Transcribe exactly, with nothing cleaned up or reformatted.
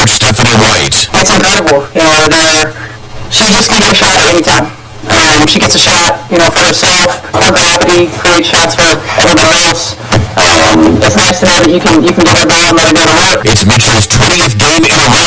Stephanie White. It's incredible. You know, they're, she's just getting a shot anytime. Um, she gets a shot, you know, for herself, for gravity, creates shots for everybody else. Um, it's nice to know that you can you can get her ball and let her go to work. It's Mitchell's twentieth game in a row